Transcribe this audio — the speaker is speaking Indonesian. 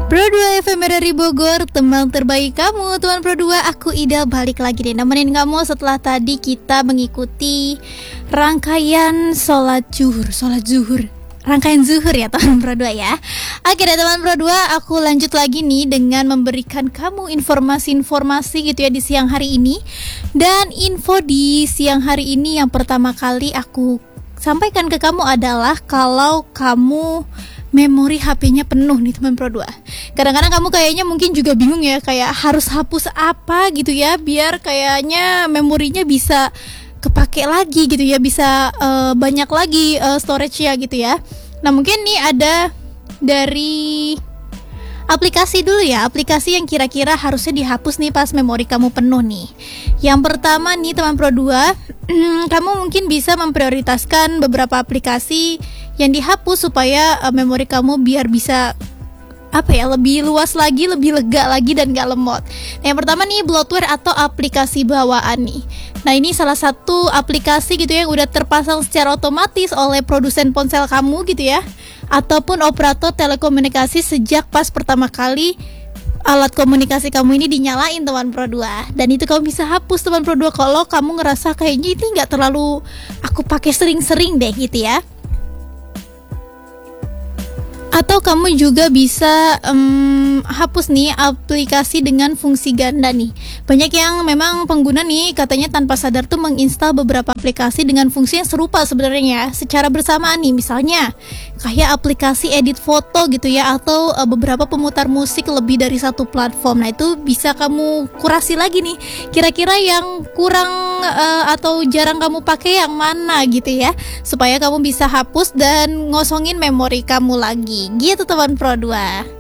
Pro 2 FM dari Bogor, teman terbaik kamu. Tuan Pro 2, aku Ida balik lagi deh nemenin kamu setelah tadi kita mengikuti rangkaian sholat zuhur. Rangkaian zuhur ya teman Pro 2 ya. Oke deh teman Pro 2, aku lanjut lagi nih dengan memberikan kamu informasi-informasi gitu ya di siang hari ini. Dan info di siang hari ini yang pertama kali aku sampaikan ke kamu adalah kalau kamu memori HP-nya penuh nih teman Pro 2. Kadang-kadang kamu kayaknya mungkin juga bingung ya, kayak harus hapus apa gitu ya biar kayaknya memorinya bisa kepake lagi gitu ya, bisa banyak lagi storage-nya gitu ya. Nah mungkin nih ada dari aplikasi dulu ya, aplikasi yang kira-kira harusnya dihapus nih pas memori kamu penuh nih. Yang pertama nih teman Pro 2, kamu mungkin bisa memprioritaskan beberapa aplikasi yang dihapus supaya memori kamu biar bisa lebih luas lagi, lebih lega lagi dan gak lemot. Nah, yang pertama nih bloatware atau aplikasi bawaan nih. Nah ini salah satu aplikasi gitu ya yang udah terpasang secara otomatis oleh produsen ponsel kamu gitu ya, ataupun operator telekomunikasi sejak pas pertama kali alat komunikasi kamu ini dinyalain teman Pro 2. Dan itu kamu bisa hapus teman Pro 2 kalau kamu ngerasa kayaknya ini gak terlalu aku pakai sering-sering deh gitu ya. Atau kamu juga bisa hapus nih aplikasi dengan fungsi ganda nih. Banyak yang memang pengguna nih katanya tanpa sadar tuh menginstal beberapa aplikasi dengan fungsi yang serupa sebenarnya secara bersamaan nih. Misalnya kayak aplikasi edit foto gitu ya, atau beberapa pemutar musik lebih dari satu platform. Nah itu bisa kamu kurasi lagi nih, kira-kira yang kurang atau jarang kamu pakai yang mana gitu ya, supaya kamu bisa hapus dan ngosongin memori kamu lagi gitu teman Pro 2.